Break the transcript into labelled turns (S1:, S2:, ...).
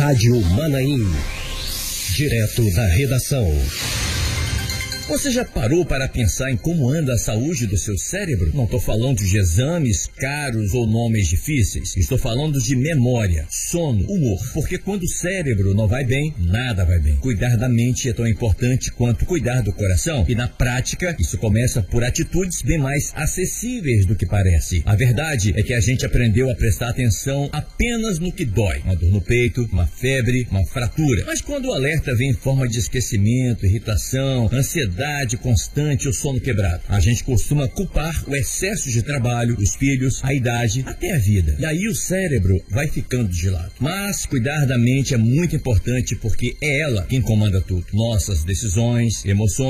S1: Rádio Manaim. Direto da redação.
S2: Você já parou para pensar em como anda a saúde do seu cérebro? Não estou falando de exames caros ou nomes difíceis. Estou falando de memória, sono, humor. Porque quando o cérebro não vai bem, nada vai bem. Cuidar da mente é tão importante quanto cuidar do coração. E na prática, isso começa por atitudes bem mais acessíveis do que parece. A verdade é que a gente aprendeu a prestar atenção apenas no que dói. Uma dor no peito, uma febre, uma fratura. Mas quando o alerta vem em forma de esquecimento, irritação, ansiedade constante ou sono quebrado, a gente costuma culpar o excesso de trabalho, os filhos, a idade, até a vida. E aí o cérebro vai ficando de lado. Mas cuidar da mente é muito importante porque é ela quem comanda tudo. Nossas decisões, emoções,